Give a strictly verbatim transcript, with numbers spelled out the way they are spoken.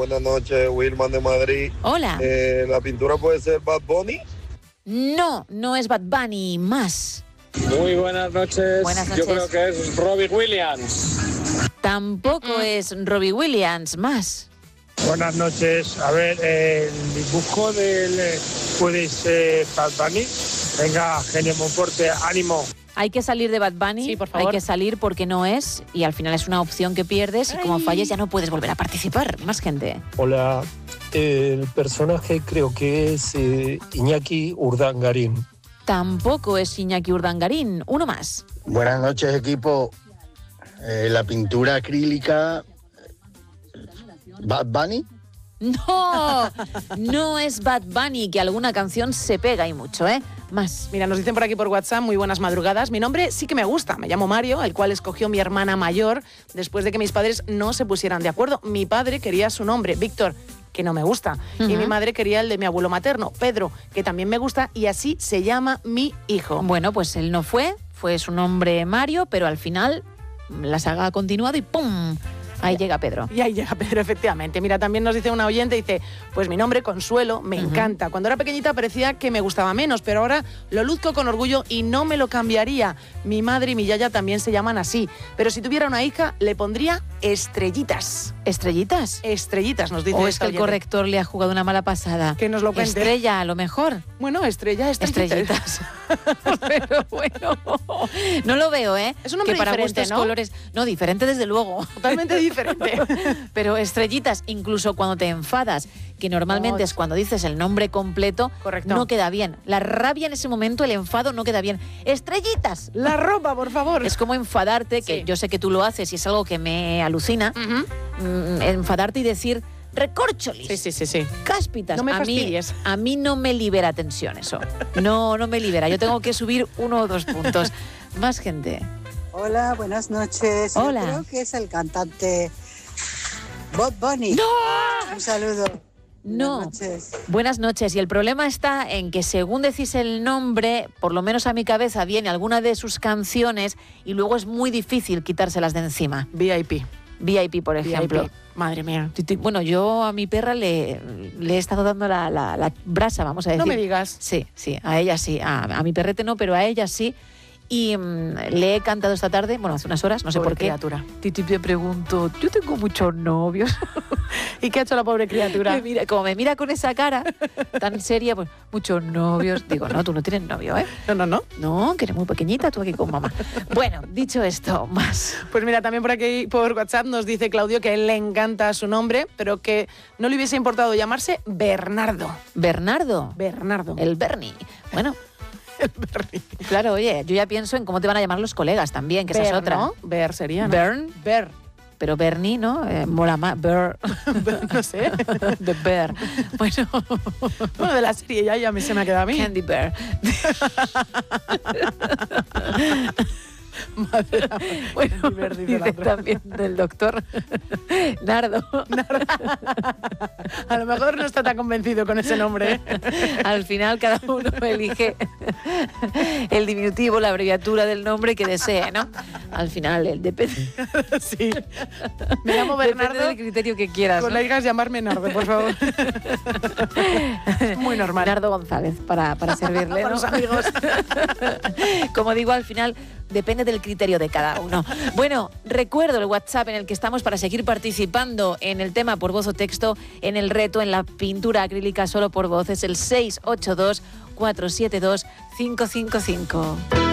buenas noches, Wilman de Madrid. Hola. Eh, ¿La pintura puede ser Bad Bunny? No, no es Bad Bunny, más. Muy buenas noches. Buenas noches. Yo creo que es Robbie Williams. Tampoco es Robbie Williams, más. Buenas noches. A ver, el dibujo del puede ser Bad Bunny. Venga, Genio Monforte, ánimo. Hay que salir de Bad Bunny, sí, por favor. Hay que salir porque no es, y al final es una opción que pierdes, y como falles ya no puedes volver a participar. Más gente. Hola, el personaje creo que es eh, Iñaki Urdangarín. Tampoco es Iñaki Urdangarín, uno más. Buenas noches, equipo. Eh, la pintura acrílica, ¿Bad Bunny? No, no es Bad Bunny, que alguna canción se pega y mucho, ¿eh? Más. Mira, nos dicen por aquí por WhatsApp, muy buenas madrugadas. Mi nombre sí que me gusta, me llamo Mario, el cual escogió mi hermana mayor después de que mis padres no se pusieran de acuerdo. Mi padre quería su nombre, Víctor, que no me gusta. Uh-huh. Y mi madre quería el de mi abuelo materno, Pedro, que también me gusta, y así se llama mi hijo. Bueno, pues él no fue, fue su nombre Mario, pero al final la saga ha continuado y ¡pum! Ahí llega Pedro. Y ahí llega Pedro, efectivamente. Mira, también nos dice una oyente, dice, pues mi nombre, Consuelo, me uh-huh. encanta. Cuando era pequeñita parecía que me gustaba menos, pero ahora lo luzco con orgullo y no me lo cambiaría. Mi madre y mi yaya también se llaman así. Pero si tuviera una hija, le pondría Estrellitas. ¿Estrellitas? Estrellitas, nos dice. O esta es que el oyente. corrector le ha jugado una mala pasada. Que nos lo cuente. Estrella, a lo mejor. Bueno, estrella, estrellitas. Estrellitas. Pero bueno, no lo veo, ¿eh? Es un nombre que para diferente, gustos ¿no? colores. No, diferente desde luego. Totalmente diferente. Pero estrellitas, incluso cuando te enfadas, que normalmente oh. es cuando dices el nombre completo, correcto, no queda bien. La rabia en ese momento, el enfado no queda bien. Estrellitas. La ropa, por favor. Es como enfadarte, que sí. yo sé que tú lo haces y es algo que me alucina, uh-huh. mm, enfadarte y decir recorcholis. Sí, sí, sí, sí. Cáspitas. No me a mí, fastidies. a mí no me libera tensión eso. No, no me libera. Yo tengo que subir uno o dos puntos. Más gente. Hola, buenas noches. Hola. Yo creo que es el cantante Bob Bunny. ¡No! Un saludo. No. Buenas noches. Buenas noches. Y el problema está en que según decís el nombre, por lo menos a mi cabeza viene alguna de sus canciones y luego es muy difícil quitárselas de encima. V I P. V I P, por ejemplo. V I P. Madre mía. Bueno, yo a mi perra le, le he estado dando la, la, la brasa, vamos a decir. No me digas. Sí, sí, a ella sí. A, a mi perrete no, pero a ella sí. Y mmm, le he cantado esta tarde, bueno, hace unas horas, no sé pobre por qué. criatura. Titi, te pregunto, yo tengo muchos novios. ¿Y qué ha hecho la pobre criatura? Me mira, como me mira con esa cara tan seria, pues, muchos novios. Digo, no, tú no tienes novio, ¿eh? No, no, no. No, que eres muy pequeñita, tú aquí con mamá. Bueno, dicho esto, más. Pues mira, también por aquí, por WhatsApp, nos dice Claudio que a él le encanta su nombre, pero que no le hubiese importado llamarse Bernardo. ¿Bernardo? Bernardo. El Bernie. Bueno. El Bernie. Claro, oye, yo ya pienso en cómo te van a llamar los colegas también, que Ber, esa es otra. ¿no? Ber sería, ¿no? Bern. Ber. Pero Bernie, ¿no? Eh, mola más. Ber. No sé. The Bear. Bueno. Bueno, de la serie ya, ya me se me ha quedado a mí. Candy Bear. Madre, bueno, dice también del doctor Nardo. Nardo. A lo mejor no está tan convencido con ese nombre, ¿eh? Al final cada uno elige el diminutivo, la abreviatura del nombre que desee, ¿no? Al final, el depende. Sí. Me llamo Bernardo. Depende del criterio que quieras. Con ¿no? la digas llamarme Nardo, por favor. Muy normal. Nardo González, para, para servirle, ¿no? Para los amigos. Como digo, al final depende del criterio de cada uno. Bueno, recuerdo el WhatsApp en el que estamos para seguir participando en el tema por voz o texto, en el reto, en la pintura acrílica solo por voz. Es el seis ocho dos, cuatro siete dos, cinco cinco cinco.